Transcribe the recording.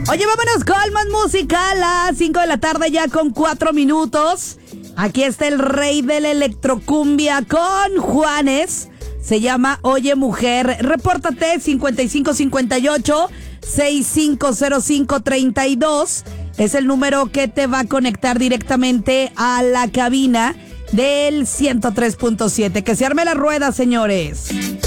Oye, vámonos con más música a las 5 de la tarde ya con 4 minutos. Aquí está el rey de la electrocumbia con Juanes. Se llama Oye Mujer. Repórtate 5558-650532. Es el número que te va a conectar directamente a la cabina del 103.7. Que se arme la rueda, señores.